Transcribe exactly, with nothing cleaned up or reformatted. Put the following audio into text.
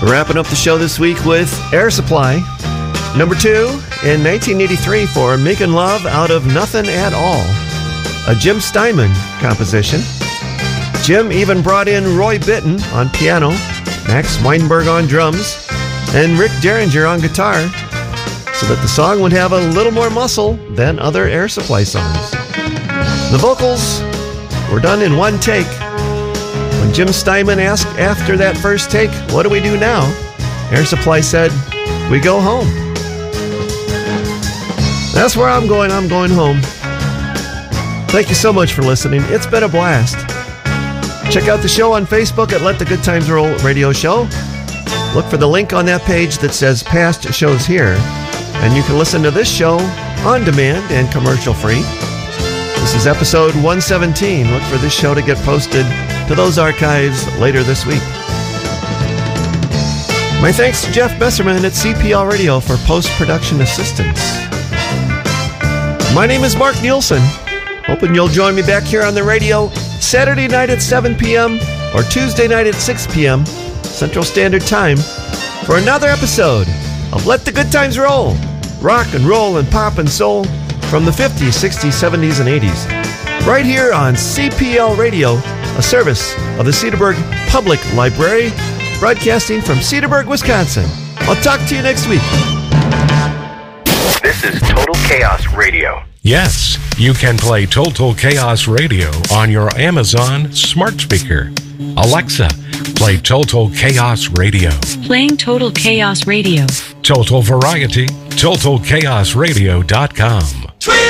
We're wrapping up the show this week with Air Supply. Number two, in nineteen eighty-three for Making Love Out of Nothing at All, a Jim Steinman composition. Jim even brought in Roy Bittan on piano, Max Weinberg on drums, and Rick Derringer on guitar, so that the song would have a little more muscle than other Air Supply songs. The vocals were done in one take. When Jim Steinman asked after that first take, "What do we do now?" Air Supply said, "We go home." That's where I'm going. I'm going home. Thank you so much for listening. It's been a blast. Check out the show on Facebook at Let the Good Times Roll Radio Show. Look for the link on that page that says Past Shows Here, and you can listen to this show on demand and commercial free. This is episode one seventeen. Look for this show to get posted to those archives later this week. My thanks to Jeff Besserman at C P L Radio for post-production assistance. My name is Mark Nielsen. Hoping you'll join me back here on the radio Saturday night at seven p.m. or Tuesday night at six p.m. Central Standard Time for another episode of Let the Good Times Roll. Rock and roll and pop and soul from the fifties, sixties, seventies, and eighties. Right here on C P L Radio, a service of the Cedarburg Public Library, broadcasting from Cedarburg, Wisconsin. I'll talk to you next week. This is Total Chaos Radio. Yes, you can play Total Chaos Radio on your Amazon smart speaker. Alexa, play Total Chaos Radio. Playing Total Chaos Radio. Total Variety, total chaos radio dot com.